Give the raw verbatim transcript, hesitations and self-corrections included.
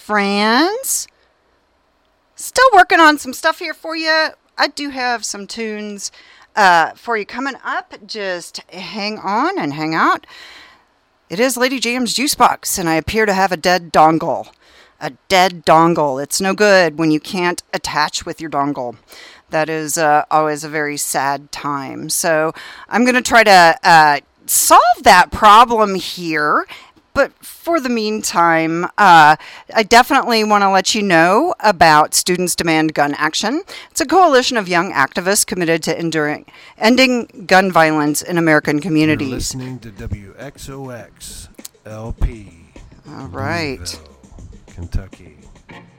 friends. Still working on some stuff here for you. I do have some tunes uh, for you coming up. Just hang on and hang out. It is Lady Jam's Juicebox, and I appear to have a dead dongle. A dead dongle. It's no good when you can't attach with your dongle. That is uh, always a very sad time. So I'm going to try to uh, solve that problem here. But for the meantime, uh, I definitely want to let you know about Students Demand Gun Action. It's a coalition of young activists committed to enduring, ending gun violence in American communities. You're listening to W X O X L P. All right. Louisville, Kentucky.